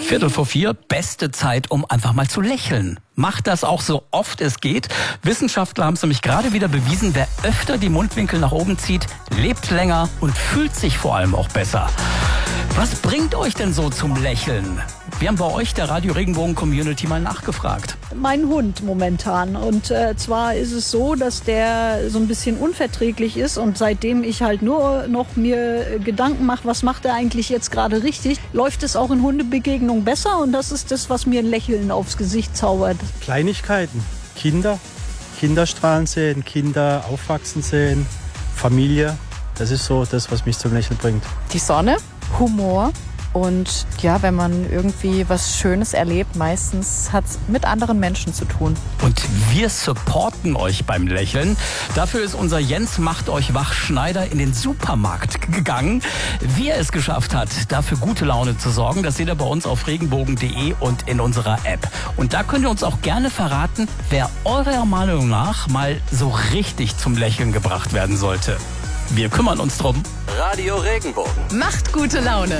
3:15, beste Zeit, um einfach mal zu lächeln. Macht das auch so oft es geht. Wissenschaftler haben es nämlich gerade wieder bewiesen, wer öfter die Mundwinkel nach oben zieht, lebt länger und fühlt sich vor allem auch besser. Was bringt euch denn so zum Lächeln? Wir haben bei euch, der Radio Regenbogen Community, mal nachgefragt. Mein Hund momentan. Und zwar ist es so, dass der so ein bisschen unverträglich ist. Und seitdem ich halt nur noch mir Gedanken mache, was macht er eigentlich jetzt gerade richtig, läuft es auch in Hundebegegnungen besser. Und das ist das, was mir ein Lächeln aufs Gesicht zaubert. Kleinigkeiten. Kinder strahlen sehen, Kinder aufwachsen sehen, Familie. Das ist so das, was mich zum Lächeln bringt. Die Sonne, Humor. Und ja, wenn man irgendwie was Schönes erlebt, meistens hat es mit anderen Menschen zu tun. Und wir supporten euch beim Lächeln. Dafür ist unser Jens macht euch wach Schneider in den Supermarkt gegangen. Wie er es geschafft hat, dafür gute Laune zu sorgen, das seht ihr bei uns auf regenbogen.de und in unserer App. Und da könnt ihr uns auch gerne verraten, wer eurer Meinung nach mal so richtig zum Lächeln gebracht werden sollte. Wir kümmern uns drum. Radio Regenbogen. Macht gute Laune.